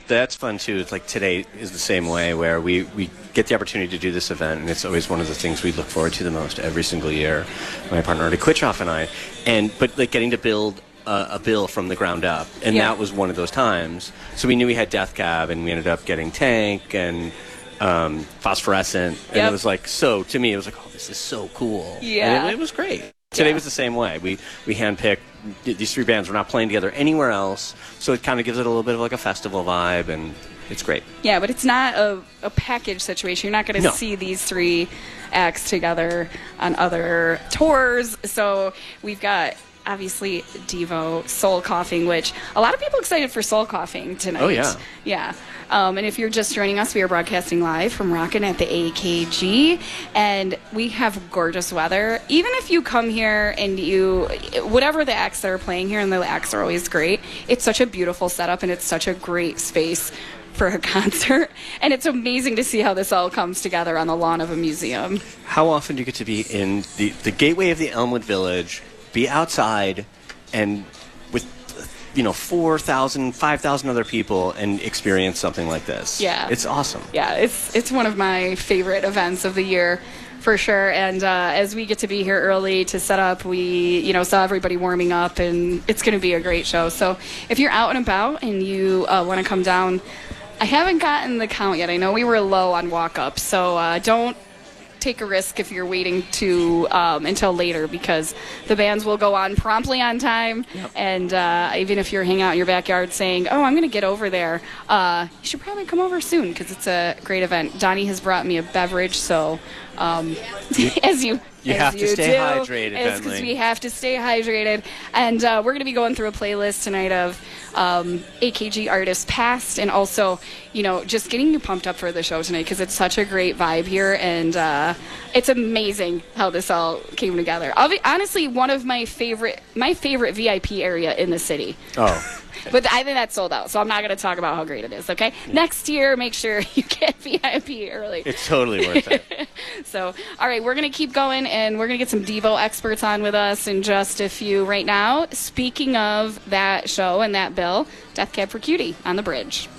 that's fun too. It's like today is the same way, where we get the opportunity to do this event, and it's always one of the things we look forward to the most every single year. My partner Artie Quitchoff and I, but like getting to build a bill from the ground up, and that was one of those times. So we knew we had Death Cab, and we ended up getting Tank and Phosphorescent, and it was like, so to me it was like, oh, this is so cool. And it was great. Today was the same way. We handpicked these 3 bands. We're not playing together anywhere else, so it kind of gives it a little bit of like a festival vibe, and it's great. Yeah, but it's not a package situation. You're not going to see these 3 acts together on other tours. So we've got, obviously, Devo, Soul Coughing, which a lot of people are excited for Soul Coughing tonight. Oh, yeah. Yeah. And if you're just joining us, we are broadcasting live from Rockin' at the AKG, and we have gorgeous weather. Even if you come here and whatever the acts that are playing here, and the acts are always great, it's such a beautiful setup, and it's such a great space for a concert, and it's amazing to see how this all comes together on the lawn of a museum. How often do you get to be in the gateway of the Elmwood Village, be outside, and with 4,000, 5,000 other people, and experience something like this? Yeah. It's awesome. Yeah, it's one of my favorite events of the year, for sure. And as we get to be here early to set up, we saw everybody warming up, and it's going to be a great show. So if you're out and about and you want to come down, I haven't gotten the count yet. I know we were low on walk-up, so don't take a risk if you're waiting to until later, because the bands will go on promptly on time. And even if you're hanging out in your backyard saying, oh, I'm going to get over there, you should probably come over soon, because it's a great event. Donnie has brought me a beverage, so as you have to stay hydrated, because we have to stay hydrated. And we're going to be going through a playlist tonight of AKG artists past, and also, just getting you pumped up for the show tonight, because it's such a great vibe here, and it's amazing how this all came together. Honestly, one of my favorite VIP area in the city. Oh. But I think that's sold out, so I'm not going to talk about how great it is, okay? Next year, make sure you get VIP early. It's totally worth it. So, all right, we're going to keep going, and we're going to get some Devo experts on with us in just a few right now. Speaking of that show and that bill, Death Cab for Cutie on the Bridge.